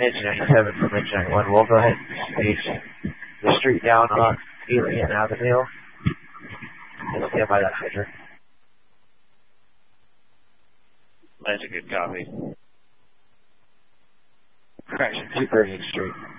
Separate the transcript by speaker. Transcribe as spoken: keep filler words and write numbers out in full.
Speaker 1: Midge ninety-seven for Midge ninety-one. We'll go ahead and stage the street down on Alien Avenue. Just stand by that hydrant.
Speaker 2: That's a good copy.
Speaker 1: Correction, two thirtieth Street.